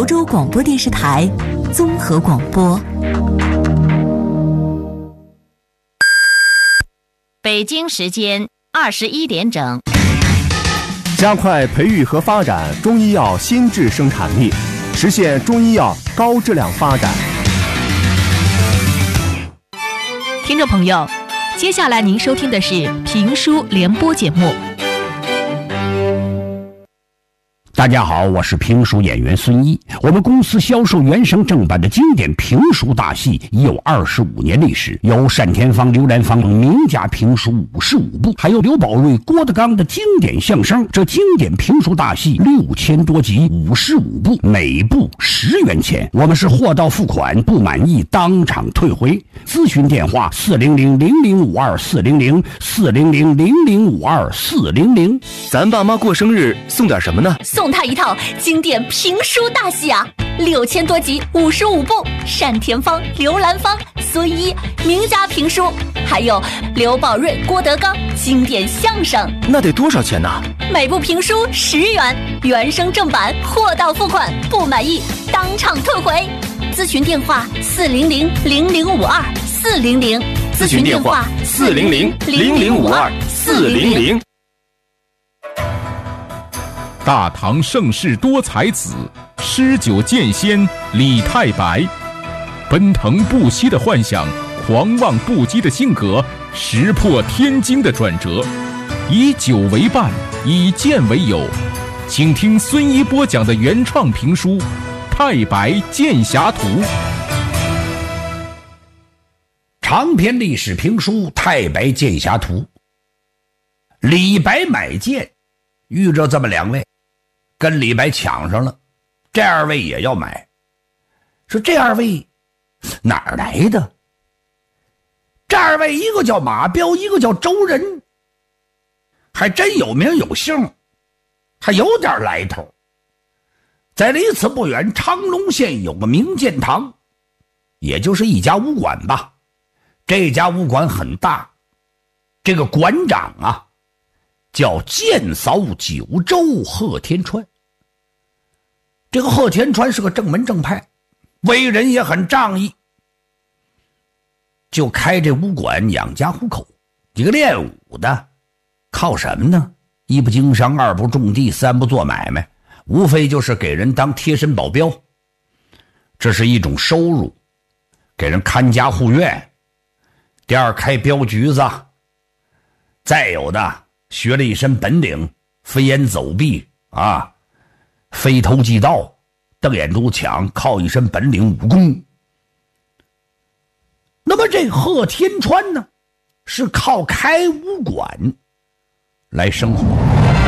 州广播电视台综合广播。 北京时间21点整。 加快培育和发展中医药新质生产力，实现中医药高质量发展。 听众朋友，接下来您收听的是评书联播节目。 大家好，我是评书演员孙一。我们公司销售原声正版的经典评书大戏已有25年历史，有单田芳、刘兰芳名家评书55部，还有刘宝瑞、郭德纲的经典相声。这经典评书大戏6000多集，55部，每部10元钱。我们是货到付款，不满意当场退回。咨询电话400-0052-400，400-0052-400。 咱爸妈过生日送点什么呢？ 送他一套经典评书大戏啊，6000多集，55部，单田芳、刘兰芳、孙一名家评书，还有刘宝瑞、郭德纲经典相声。 那得多少钱呢？ 每部评书10元，原声正版，货到付款，不满意当场退回。咨询电话400-0052-400， 咨询电话400-0052-400。 大唐盛世多才子，诗酒剑仙李太白，奔腾不息的幻想，狂妄不羁的性格，石破天惊的转折，以酒为伴，以剑为友。请听孙一播讲的原创评书《太白剑侠图》。 长篇历史评书《太白剑侠图》。李白买剑，遇着这么2位，跟李白抢上了，这2位也要买。说这2位哪儿来的？这2位一个叫马彪，一个叫周仁，还真有名有姓，还有点来头。在离此不远，昌隆县有个明剑堂，也就是一家武馆吧。这家武馆很大，这个馆长啊叫剑扫九州贺天川。这个贺天川是个正门正派，为人也很仗义，就开这武馆养家糊口。这个练武的靠什么呢？一不经商，二不种地，三不做买卖，无非就是给人当贴身保镖，这是一种收入，给人看家护院。第二，开镖局子，再有的学了一身本领，飞檐走壁啊，飞头即到，瞪眼督抢，靠一身本领武功。那么这贺天川呢，是靠开武馆来生活。